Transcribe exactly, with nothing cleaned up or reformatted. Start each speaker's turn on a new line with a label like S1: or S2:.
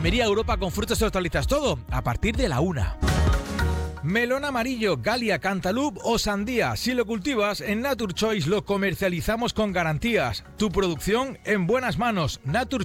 S1: Almería Europa con frutas y hortalizas, todo a partir de la una. Melón amarillo, Galia, Cantaloupe o sandía. Si lo cultivas, en Nature Choice lo comercializamos con garantías. Tu producción en buenas manos. Nature